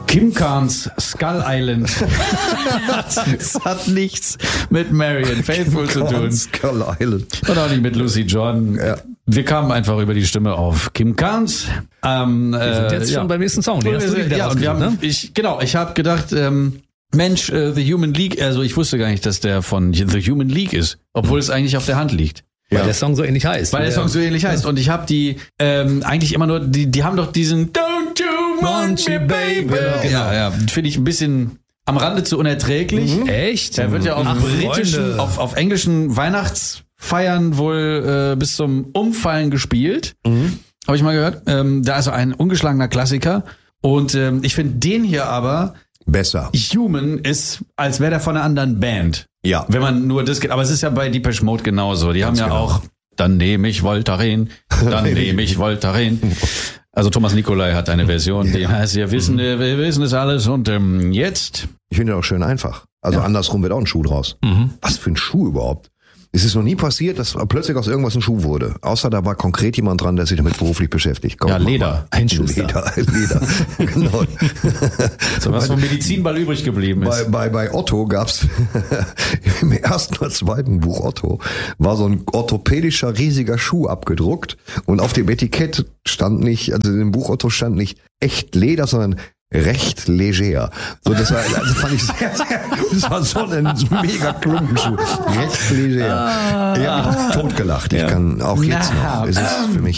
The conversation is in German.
Kim Carnes Skull Island. Das hat nichts mit Marianne Faithfull zu tun. Skull Island. Und auch nicht mit Lucy Jordan. Ja. Wir kamen einfach über die Stimme auf Kim Carnes. Wir sind jetzt schon beim nächsten Song. Den hast du wieder Und wir haben, ne? ich habe gedacht, Mensch, The Human League, also ich wusste gar nicht, dass der von The Human League ist, obwohl es eigentlich auf der Hand liegt. Weil der Song so ähnlich heißt. Weil der Song so ähnlich heißt. Und ich habe die eigentlich immer nur, die haben doch diesen Don't you want me, baby. Genau. Ja, finde ich ein bisschen am Rande zu unerträglich. Echt? Der wird ja auf englischen Weihnachtsfeiern wohl bis zum Umfallen gespielt. Habe ich mal gehört. Da ist so ein ungeschlagener Klassiker. Und ich finde den hier aber besser. Human ist, als wäre der von einer anderen Band. Ja. Wenn man nur das geht. Aber es ist ja bei Depeche Mode genauso. Die Ganz haben ja genau. auch, dann nehme ich Voltaren, dann nehme ich Voltaren. Also Thomas Nicolai hat eine Version, die heißt, wir wissen es alles und jetzt. Ich finde den auch schön einfach. Also andersrum wird auch ein Schuh draus. Was für ein Schuh überhaupt? Es ist noch nie passiert, dass plötzlich aus irgendwas ein Schuh wurde. Außer da war konkret jemand dran, der sich damit beruflich beschäftigt. Komm, Ja, Leder. Ein Schuster. Leder. Genau. So was vom Medizinball übrig geblieben ist. Bei Otto gab's im ersten oder zweiten Buch Otto war so ein orthopädischer riesiger Schuh abgedruckt und auf dem Etikett stand nicht, also in dem Buch Otto stand nicht echt Leder, sondern recht leger. So, das war, also fand ich sehr, das war so ein mega Klumpenschuh. Recht leger. Ich habe mich totgelacht. Ich kann auch jetzt noch. Es ist für mich